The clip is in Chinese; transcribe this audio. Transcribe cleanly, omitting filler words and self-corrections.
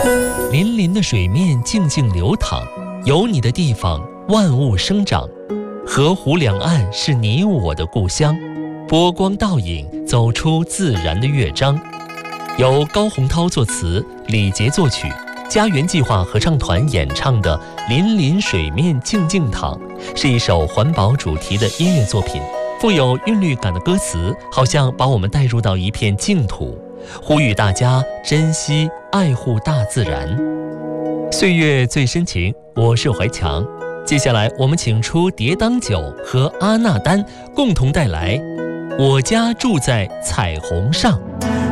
粼粼的水面静静流淌，有你的地方万物生长。河湖两岸是你我的故乡，波光倒影走出自然的乐章。由高洪涛作词，李杰作曲，家园计划合唱团演唱的《粼粼水面静静淌》是一首环保主题的音乐作品，富有韵律感的歌词好像把我们带入到一片净土，呼吁大家珍惜爱护大自然。岁月最深情，我是怀强。接下来我们请出蝶当久和阿那丹共同带来《我家住在彩虹上》。